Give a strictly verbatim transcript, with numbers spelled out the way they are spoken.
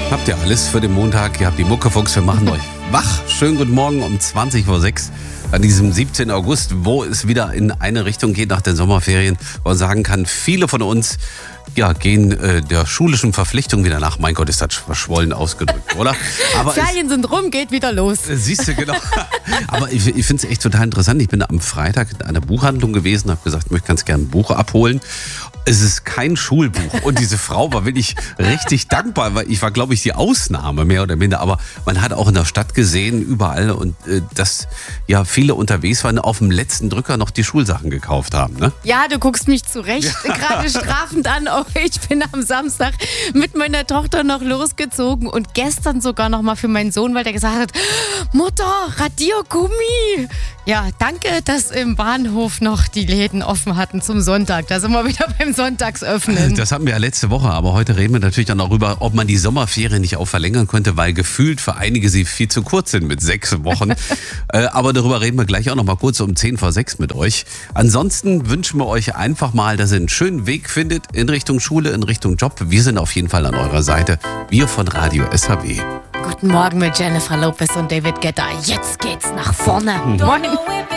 Habt ihr alles für den Montag? Ihr habt die Muckefuchs, wir machen euch wach. Schönen guten Morgen um zwanzig vor sechs an diesem siebzehnten August, wo es wieder in eine Richtung geht nach den Sommerferien, wo man sagen kann, viele von uns ja, gehen äh, der schulischen Verpflichtung wieder nach. Mein Gott, ist das verschwollen ausgedrückt, oder? Aber Ferien sind rum, geht wieder los. Äh, siehst du, genau. Aber ich, ich finde es echt total interessant. Ich bin am Freitag in einer Buchhandlung gewesen, habe gesagt, ich möchte ganz gerne ein Buch abholen. Es ist kein Schulbuch. Und diese Frau war wirklich richtig dankbar, weil ich war, glaube ich, die Ausnahme mehr oder minder. Aber man hat auch in der Stadt gesehen, überall, und äh, dass ja viele unterwegs waren, auf dem letzten Drücker noch die Schulsachen gekauft haben. Ne? Ja, du guckst mich zurecht ja. gerade strafend an. Oh, ich bin am Samstag mit meiner Tochter noch losgezogen und gestern sogar noch mal für meinen Sohn, weil der gesagt hat, Mutter, Radiergummi. Ja, danke, dass im Bahnhof noch die Läden offen hatten zum Sonntag. Da sind wir wieder beim Sonntagsöffnen. Das hatten wir ja letzte Woche, aber heute reden wir natürlich dann darüber, ob man die Sommerferien nicht auch verlängern könnte, weil gefühlt für einige sie viel zu kurz sind mit sechs Wochen. äh, aber darüber reden wir gleich auch noch mal kurz um zehn vor sechs mit euch. Ansonsten wünschen wir euch einfach mal, dass ihr einen schönen Weg findet in Richtung Schule, in Richtung Job. Wir sind auf jeden Fall an eurer Seite. Wir von Radio S H W. Guten Morgen mit Jennifer Lopez und David Guetta. Jetzt geht's nach vorne. Moin.